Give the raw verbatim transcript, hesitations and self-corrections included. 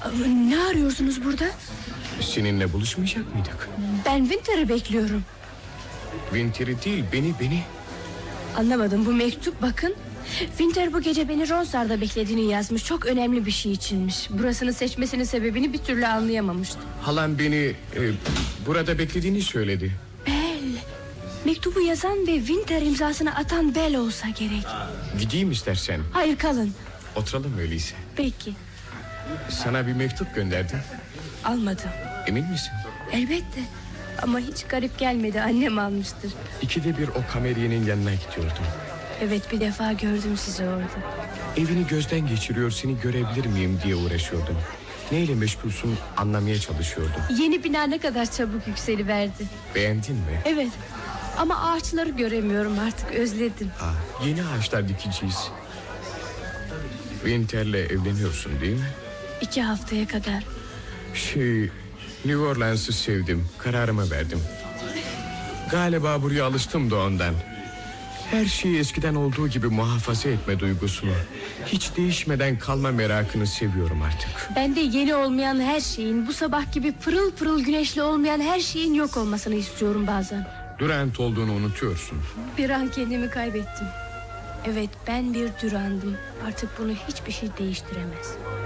Ne arıyorsunuz burada? Seninle buluşmayacak mıydık? Ben Winter'ı bekliyorum. Winter'ı değil, beni beni. Anlamadım, bu mektup bakın. Winter bu gece beni Ronsard'da beklediğini yazmış. Çok önemli bir şey içinmiş. Burasını seçmesinin sebebini bir türlü anlayamamıştım. Halam beni e, burada beklediğini söyledi. Bel. Mektubu yazan ve Winter imzasını atan Bel olsa gerek. Gideyim istersen. Hayır, kalın. Oturalım öyleyse. Peki. Sana bir mektup gönderdim. Almadım. Emin misin? Elbette. Ama hiç garip gelmedi, annem almıştır. İkide bir o kameriyenin yanına gidiyordum. Evet, bir defa gördüm sizi orada. Evini gözden geçiriyor, seni görebilir miyim diye uğraşıyordum. Neyle meşgulsün anlamaya çalışıyordum. Yeni bina ne kadar çabuk yükseliverdi. Beğendin mi? Evet. Ama ağaçları göremiyorum artık, özledim. Aa, yeni ağaçlar dikeceğiz. Winter'le evleniyorsun değil mi? İki haftaya kadar. Şey, New Orleans'ı sevdim, kararımı verdim. Galiba buraya alıştım da ondan. Her şeyi eskiden olduğu gibi muhafaza etme duygusunu, hiç değişmeden kalma merakını seviyorum artık. Ben de yeni olmayan her şeyin, bu sabah gibi pırıl pırıl güneşli olmayan her şeyin yok olmasını istiyorum bazen. Durant olduğunu unutuyorsun. Bir an kendimi kaybettim. Evet, ben bir Durant'ım. Artık bunu hiçbir şey değiştiremez.